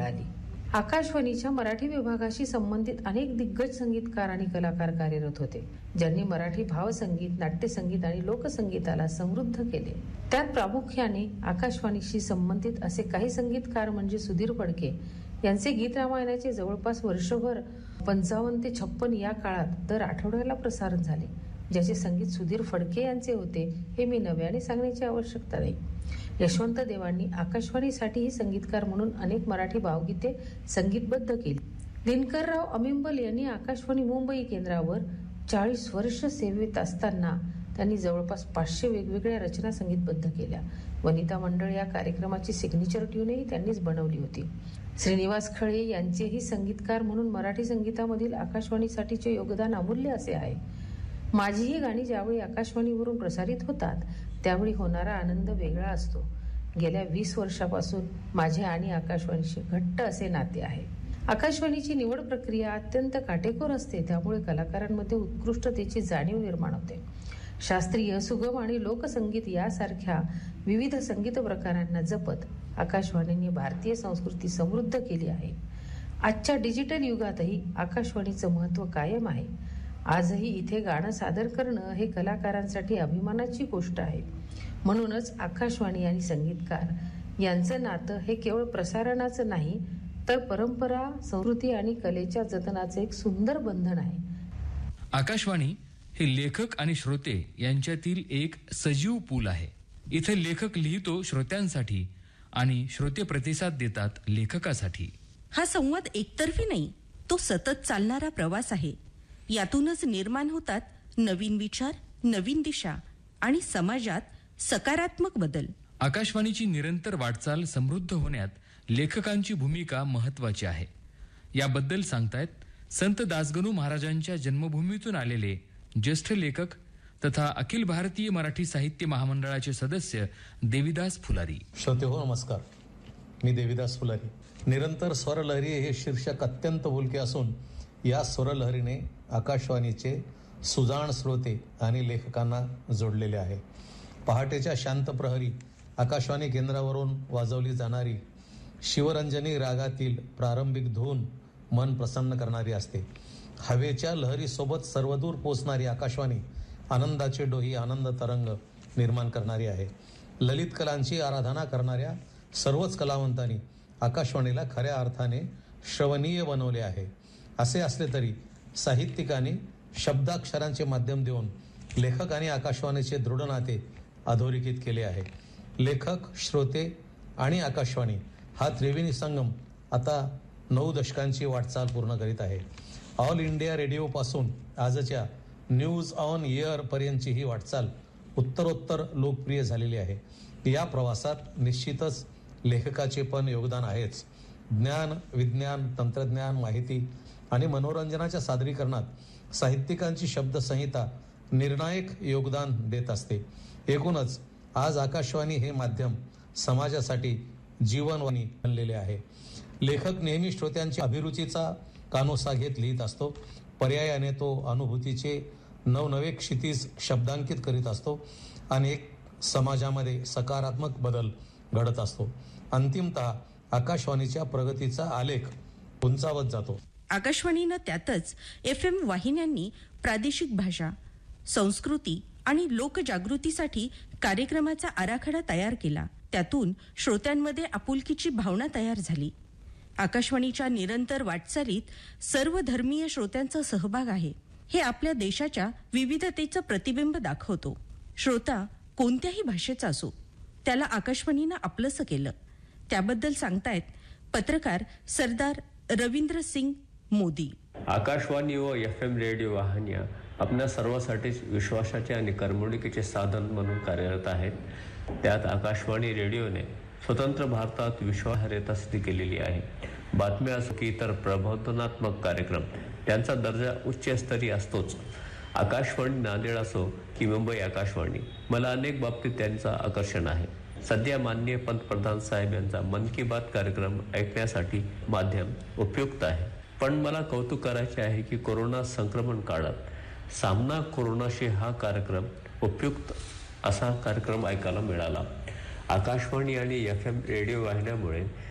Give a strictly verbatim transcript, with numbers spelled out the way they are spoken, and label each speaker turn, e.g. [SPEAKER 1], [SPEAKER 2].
[SPEAKER 1] आली. आकाशवाणीच्या मराठी विभागाशी संबंधित अनेक दिग्गज संगीतकार आणि कलाकार कार्यरत होते, ज्यांनी मराठी भावसंगीत, नाट्यसंगीत आणि लोकसंगीताला समृद्ध केले. त्यात प्रामुख्याने आकाशवाणीशी संबंधित असे काही संगीतकार म्हणजे सुधीर फडके यांचे गीत रामायणाचे जवळपास वर्षभर पंचावन्न ते छप्पन या काळात दर आठवड्याला प्रसारण झाले. ज्याचे संगीत सुधीर फडके यांचे होते हे मी नव्याने सांगण्याची आवश्यकता नाही. यशवंत देवांनी आकाशवाणीसाठीही संगीतकार म्हणून अनेक मराठी भावगीते संगीतबद्ध केली. दिनकरराव अमिंबल यांनी आकाशवाणी मुंबई केंद्रावर चाळीस वर्ष सेवेत असताना त्यांनी जवळपास पाचशे वेगवेगळ्या रचना संगीतबद्ध केल्या. वनिता मंडळ या कार्यक्रमाची सिग्नेचर ट्यूनही त्यांनीच बनवली होती. श्रीनिवास खळे यांचेही संगीतकार म्हणून मराठी संगीतामधील आकाशवाणीसाठीचे योगदान अमूल्य असे आहे. माझीही गाणी ज्यावेळी आकाशवाणीवरून प्रसारित होतात त्यावेळी होणारा आनंद वेगळा असतो. गेल्या वीस वर्षापासून माझे आणि आकाशवाणीशी घट्ट असे नाते आहे. आकाशवाणीची निवड प्रक्रिया अत्यंत काटेकोर असते, त्यामुळे कलाकारांमध्ये उत्कृष्टतेची जाणीव निर्माण होते. शास्त्रीय, सुगम आणि लोकसंगीत यासारख्या विविध संगीत प्रकारांना जपत आकाशवाणीने भारतीय संस्कृती समृद्ध केली आहे. आजच्या डिजिटल युगातही आकाशवाणीचं महत्त्व कायम आहे. आजही इथे गाणं सादर करणं हे कलाकारांसाठी अभिमानाची गोष्ट आहे. म्हणूनच आकाशवाणी आणि संगीतकार यांचं नातं हे केवळ प्रसारणाचं नाही, तर परंपरा, संस्कृती आणि कलेच्या जतनाचं एक सुंदर बंधन आहे.
[SPEAKER 2] आकाशवाणी हे लेखक आणि श्रोते यांच्यातील एक सजीव पूल आहे. इथे लेखक लिहितो श्रोत्यांसाठी आणि श्रोते प्रतिसाद देतात लेखकासाठी.
[SPEAKER 3] हा संवाद एकतर्फी नाही, तो सतत चालणारा प्रवास आहे. यातूनच निर्माण होतात नवीन विचार, नवीन दिशा आणि समाजात सकारात्मक बदल.
[SPEAKER 2] आकाशवाणीची निरंतर वाटचाल समृद्ध होण्यात लेखकांची भूमिका महत्वाची आहे. याबद्दल सांगतायत संत दासगणू महाराजांच्या जन्मभूमीतून आलेले ज्येष्ठ लेखक तथा अखिल भारतीय मराठी साहित्य महामंडळाचे सदस्य देविदास फुलारी.
[SPEAKER 4] श्रोते हो, नमस्कार. मी देविदास फुलारी. निरंतर स्वरलहरी हे शीर्षक अत्यंत बोलके असून या स्वरलहरीने आकाशवाणीचे सुजाण श्रोते आणि लेखकांना जोडलेले आहे. पहाटेच्या शांत प्रहरी आकाशवाणी केंद्रावरून वाजवली जाणारी शिवरंजनी रागातील प्रारंभिक धून मन प्रसन्न करणारी असते. हवेच्या लहरीसोबत सर्वदूर पोचणारी आकाशवाणी आनंदाचे डोही, आनंद तरंग निर्माण करणारी आहे. ललित कलांची आराधना करणाऱ्या सर्वच कलावंतांनी आकाशवाणीला खऱ्या अर्थाने श्रवणीय बनवले आहे. असे असले तरी साहित्यिकांनी शब्दाक्षरांचे माध्यम देऊन लेखक आणि आकाशवाणीचे दृढ नाते अधोरेखित केले आहे. लेखक, श्रोते आणि आकाशवाणी हा त्रिवेणी संगम आता नऊ दशकांची वाटचाल पूर्ण करीत आहे. ऑल इंडिया रेडिओपासून आजच्या न्यूज ऑन एअर पर्यंतची ही वाटचाल उत्तरोत्तर लोकप्रिय झालेली आहे. या प्रवासात निश्चितच लेखकाचे पण योगदान आहेच. ज्ञान, विज्ञान, तंत्रज्ञान, माहिती आणि मनोरंजनाच्या सादरीकरणात साहित्यिकांची शब्दसंहिता निर्णायक योगदान देत असते. एकूणच आज आकाशवाणी हे माध्यम समाजासाठी जीवनवाणी बनलेले आहे. लेखक नेहमी श्रोत्यांच्या अभिरुचीचा कानोसा घेत लिहित असतो. पर्यायाने तो अनुभूतीचे नवनवे क्षितिज शब्दांकित करीत असतो आणि एक समाजामध्ये सकारात्मक बदल घडत असतो. अंतिमतः आकाशवाणीच्या प्रगतीचा आलेख उंचावत जातो.
[SPEAKER 3] आकाशवाणीनं त्यातच एफ एम वाहिन्यांनी प्रादेशिक भाषा, संस्कृती आणि लोकजागृतीसाठी कार्यक्रमाचा आराखडा तयार केला. त्यातून श्रोत्यांमध्ये आपुलकीची भावना तयार झाली. आकाशवाणीच्या निरंतर वाटचालीत सर्व धर्मीय श्रोत्यांचा सहभाग आहे. हे आपल्या देशाच्या विविधतेचं प्रतिबिंब दाखवतो. श्रोता कोणत्याही भाषेचा असो, त्याला आकाशवाणीनं आपलंसं केलं. त्याबद्दल सांगतायत पत्रकार सरदार रवींद्र सिंग मोदी.
[SPEAKER 5] आकाशवाणी व एफ एम रेडिओ वाहिन्या आपल्या सर्वांसाठीच विश्वासाचे आणि करमणुकीचे साधन म्हणून कार्यरत आहेत. त्यात आकाशवाणी रेडिओने स्वतंत्र भारतात विश्वासार्हता सिद्ध केलेली आहे. बातम्या असो की इतर प्रबोधनात्मक कार्यक्रम, त्यांचा दर्जा उच्चस्तरीय असतोच. आकाशवाणी नांदेड असो की मुंबई आकाशवाणी, मला अनेक बाबतीत त्यांचं आकर्षण आहे. सध्या माननीय पंतप्रधान साहेब यांचा मन की बात कार्यक्रम ऐकण्यासाठी माध्यम उपयुक्त आहे. पण मला कौतुक करायचे आहे की कोरोना संक्रमण काळात सामना कोरोनाशी हा कार्यक्रम उपयुक्त असा कार्यक्रम ऐकायला मिळाला. आकाशवाणी आणि एफ एम रेडिओ वाहिन्यामुळे